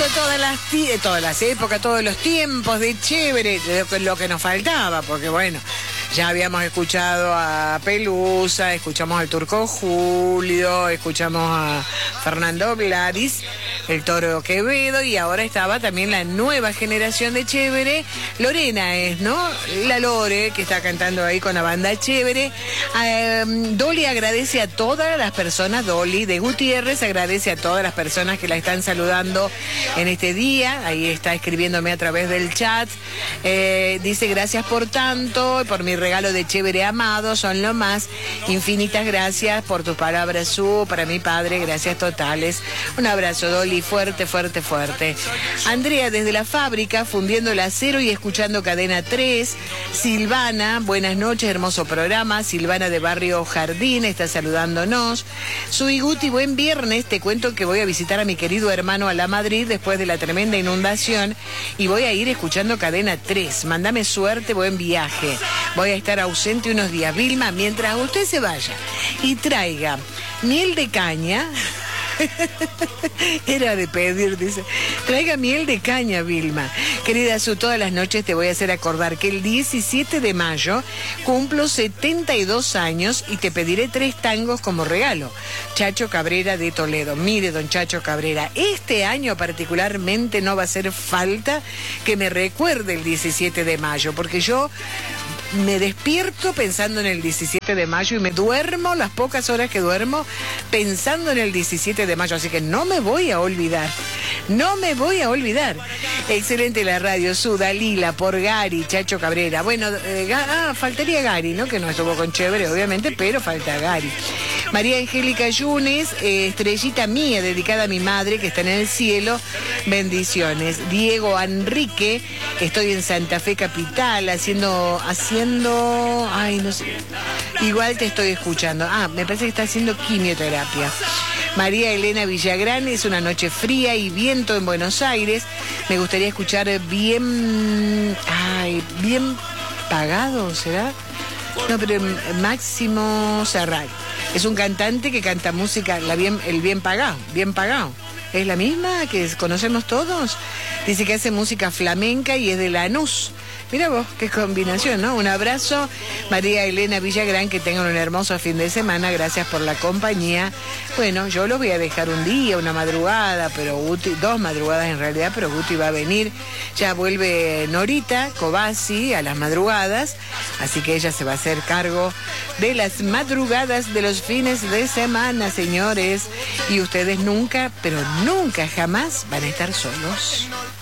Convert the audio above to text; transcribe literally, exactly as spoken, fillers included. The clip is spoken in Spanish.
todas las, todas las épocas, todos los tiempos de chévere, lo que, lo que nos faltaba, porque bueno, ya habíamos escuchado a Pelusa, escuchamos al Turco Julio, escuchamos a Fernando Gladys, el Toro Quevedo, y ahora estaba también la nueva generación de chévere. Lorena es, ¿no? La Lore, que está cantando ahí con la banda chévere. Eh, Dolly agradece a todas las personas, Dolly de Gutiérrez, agradece a todas las personas que la están saludando en este día. Ahí está escribiéndome a través del chat. Eh, dice, gracias por tanto, por mi regalo de chévere amado, son lo más. Infinitas gracias por tus palabras, Su, para mi padre, gracias totales. Un abrazo, Dolly, fuerte, fuerte, fuerte. Andrea, desde la fábrica, fundiendo el acero y escuchando Cadena tres. Silvana, buenas noches, hermoso programa. Silvana de Barrio Jardín está saludándonos. Sui Guti, buen viernes. Te cuento que voy a visitar a mi querido hermano a la Madrid después de la tremenda inundación y voy a ir escuchando Cadena tres. Mándame suerte, buen viaje. Voy a estar ausente unos días. Vilma, mientras usted se vaya y traiga miel de caña... Era de pedir, dice. Traiga miel de caña, Vilma. Querida Su, todas las noches te voy a hacer acordar que el diecisiete de mayo cumplo setenta y dos años y te pediré tres tangos como regalo. Chacho Cabrera de Toledo. Mire, don Chacho Cabrera, este año particularmente no va a hacer falta que me recuerde el diecisiete de mayo, porque yo me despierto pensando en el diecisiete de mayo y me duermo las pocas horas que duermo pensando en el diecisiete de mayo, así que no me voy a olvidar, no me voy a olvidar. Excelente la radio, Su, Dalila, por Gary, Chacho Cabrera. Bueno, eh, ah, faltaría Gary, ¿no? Que no estuvo con chévere, obviamente, pero falta Gary. María Angélica Yunes, eh, estrellita mía, dedicada a mi madre, que está en el cielo. Bendiciones. Diego Enrique, estoy en Santa Fe Capital, haciendo, haciendo, ay, no sé, igual te estoy escuchando. Ah, me parece que está haciendo quimioterapia. María Elena Villagrán, es una noche fría y viento en Buenos Aires. Me gustaría escuchar bien, ay, bien pagado, ¿será? No, pero Máximo Serral. Es un cantante que canta música, la bien, el bien pagado, bien pagado. ¿Es la misma que conocemos todos? Dice que hace música flamenca y es de Lanús. Mira vos, qué combinación, ¿no? Un abrazo, María Elena Villagrán, que tengan un hermoso fin de semana, gracias por la compañía. Bueno, yo los voy a dejar un día, una madrugada, pero Guti, dos madrugadas en realidad, pero Guti va a venir. Ya vuelve Norita Cobasi a las madrugadas, así que ella se va a hacer cargo de las madrugadas de los fines de semana, señores. Y ustedes nunca, pero nunca jamás van a estar solos.